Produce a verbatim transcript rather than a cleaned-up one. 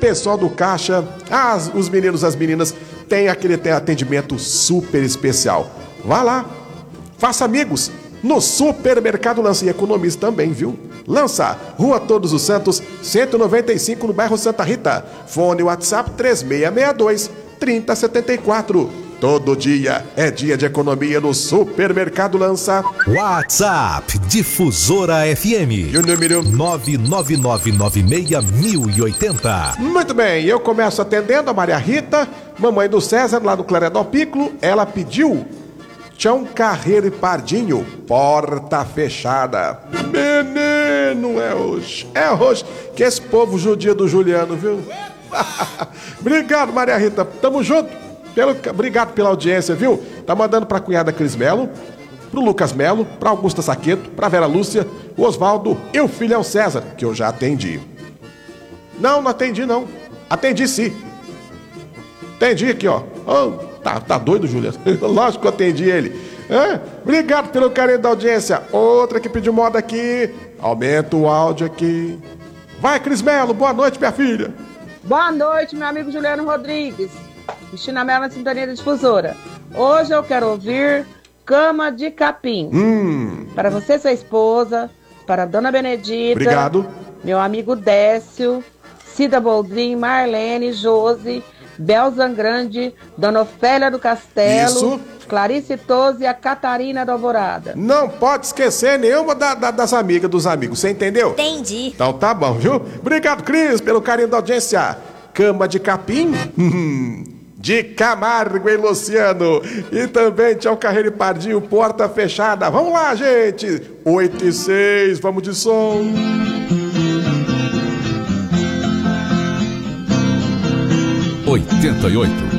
pessoal do caixa, as, os meninos, as meninas, tem aquele tem atendimento super especial. Vá lá, faça amigos no Supermercado Lança e economize também, viu? Lança, Rua Todos os Santos, cento e noventa e cinco, no bairro Santa Rita. Fone WhatsApp três seis seis dois, três zero sete quatro. Todo dia é dia de economia no Supermercado Lança. WhatsApp Difusora F M. E o número nove nove nove nove seis mil e oitenta. Muito bem, eu começo atendendo a Maria Rita, mamãe do César, lá do Claredol Piccolo. Ela pediu Tião Carreiro e Pardinho, Porta Fechada. Menino, é hoje, é hoje que esse povo judia do Juliano, viu? Obrigado, Maria Rita, tamo junto. Pelo, obrigado pela audiência, viu? Tá mandando pra cunhada Cris Melo, pro Lucas Melo, pra Augusta Saqueto, pra Vera Lúcia, o Osvaldo e o filhão César, que eu já atendi. Não, não atendi não. Atendi sim. Atendi aqui, ó. Oh, tá, tá doido, Juliano? Lógico que eu atendi ele. É? Obrigado pelo carinho da audiência. Outra que pediu moda aqui. Aumenta o áudio aqui. Vai, Cris Melo, boa noite, minha filha. Boa noite, meu amigo Juliano Rodrigues. Cristina Melo na sintonia da Difusora. Hoje eu quero ouvir Cama de Capim. Hum. Para você, sua esposa, para a Dona Benedita. Obrigado. Meu amigo Décio, Cida Boldrin, Marlene, Josi, Bel Zangrande, Dona Ofélia do Castelo. Isso. Clarice Toze e a Catarina do Alvorada. Não pode esquecer nenhuma da, da, das amigas dos amigos, você entendeu? Entendi. Então tá bom, viu? Obrigado, Cris, pelo carinho da audiência. Cama de Capim, de Camargo e Luciano. E também Tião Carreiro e Pardinho, Porta Fechada. Vamos lá, gente. oito e seis, vamos de som. oitenta e oito.